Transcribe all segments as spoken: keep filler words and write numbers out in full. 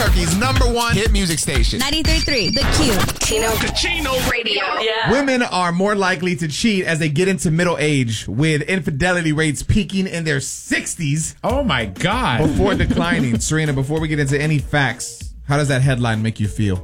Albuquerque's number one hit music station. ninety-three point three, The Q. Tino Cochino Radio. Yeah. Women are more likely to cheat as they get into middle age, with infidelity rates peaking in their sixties. Oh, my God. Before declining. Serena, before we get into any facts, how does that headline make you feel?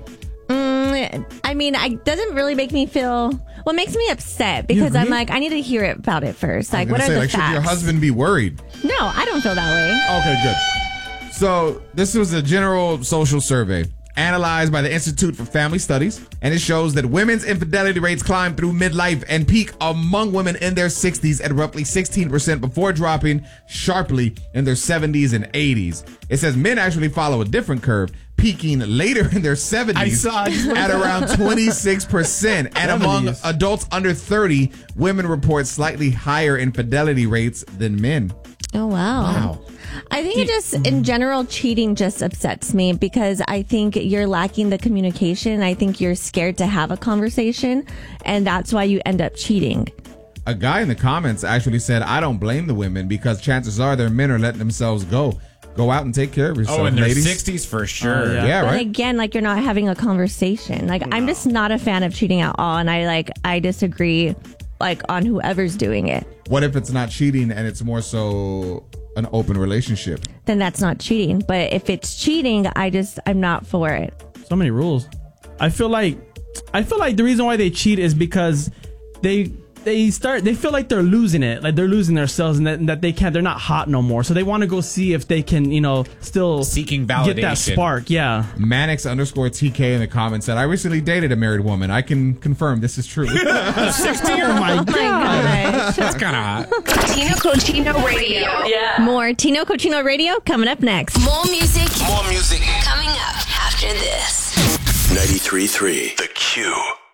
Mm, I mean, it doesn't really make me feel... Well, it makes me upset because I'm like, I need to hear it about it first. Like, what are say, the like, facts? Should your husband be worried? No, I don't feel that way. Okay, good. So this was a general social survey analyzed by the Institute for Family Studies, and it shows that women's infidelity rates climb through midlife and peak among women in their sixties at roughly sixteen percent before dropping sharply in their seventies and eighties. It says men actually follow a different curve, peaking later in their seventies at around twenty-six percent. And among adults under thirty, women report slightly higher infidelity rates than men. Oh, wow. Wow. I think it just, in general, cheating just upsets me because I think you're lacking the communication. I think you're scared to have a conversation, and that's why you end up cheating. A guy in the comments actually said, I don't blame the women because chances are their men are letting themselves go. Go out and take care of yourself, Oh, in their ladies. sixties for sure. Oh, yeah, yeah, But right? again, like, you're not having a conversation. Like, no. I'm just not a fan of cheating at all, and I, like, I disagree, like, on whoever's doing it. What if it's not cheating and it's more so an open relationship? Then that's not cheating. But if it's cheating, I just, I'm not for it. So many rules. I feel like, I feel like the reason why they cheat is because they they start, they feel like they're losing it, like they're losing themselves, and that, and that they can't, they're not hot no more. So they want to go see if they can, you know, still seeking validation. Get that spark, yeah. Mannix underscore T K in the comments said, I recently dated a married woman. I can confirm this is true. sixty? Oh my God. That's kind of hot. Tino Cochino Radio. Yeah. More Tino Cochino Radio coming up next. More music. More music. Coming up after this. ninety-three point three The Q.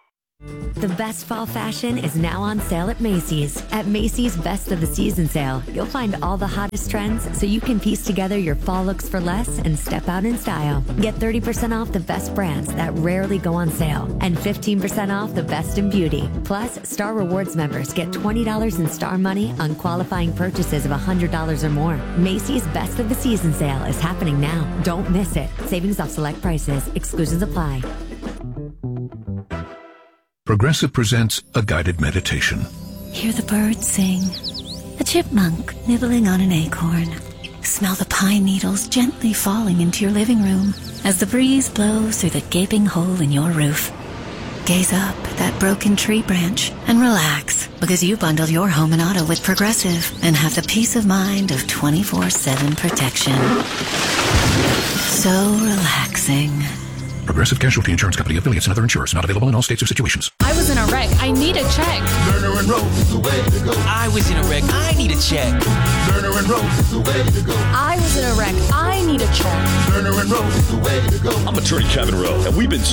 The best fall fashion is now on sale at Macy's. At Macy's Best of the Season sale, you'll find all the hottest trends so you can piece together your fall looks for less and step out in style. Get thirty percent off the best brands that rarely go on sale and fifteen percent off the best in beauty. Plus, Star Rewards members get twenty dollars in Star Money on qualifying purchases of one hundred dollars or more. Macy's Best of the Season sale is happening now. Don't miss it. Savings off select prices. Exclusions apply. Progressive presents a guided meditation. Hear the birds sing, a chipmunk nibbling on an acorn. Smell the pine needles gently falling into your living room as the breeze blows through the gaping hole in your roof. Gaze up at that broken tree branch and relax, because you bundle your home and auto with Progressive and have the peace of mind of twenty-four seven protection. So relaxing. Progressive Casualty Insurance Company, affiliates, and other insurers. Not available in all states or situations. I was in a wreck. I need a check. Lerner and Rose is the way to go. I was in a wreck. I need a check. Lerner and Rose is the way to go. I was in a wreck. I need a check. Lerner and Rose is the way to go. I'm attorney Kevin Rowe, and we've been